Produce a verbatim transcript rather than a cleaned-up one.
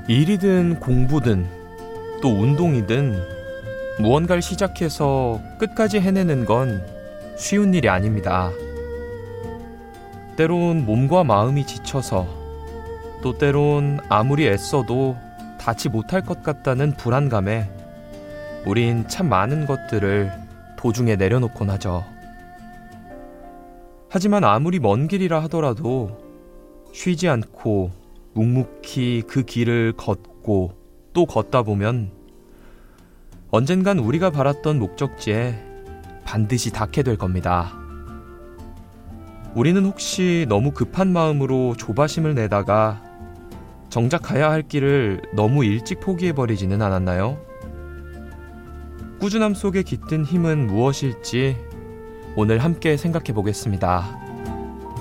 일이든 공부든 또 운동이든 무언가를 시작해서 끝까지 해내는 건 쉬운 일이 아닙니다. 때론 몸과 마음이 지쳐서, 또 때론 아무리 애써도 닿지 못할 것 같다는 불안감에 우린 참 많은 것들을 도중에 내려놓곤 하죠. 하지만 아무리 먼 길이라 하더라도 쉬지 않고 묵묵히 그 길을 걷고 또 걷다 보면 언젠간 우리가 바랐던 목적지에 반드시 닿게 될 겁니다. 우리는 혹시 너무 급한 마음으로 조바심을 내다가 정작 가야 할 길을 너무 일찍 포기해버리지는 않았나요? 꾸준함 속에 깃든 힘은 무엇일지 오늘 함께 생각해 보겠습니다.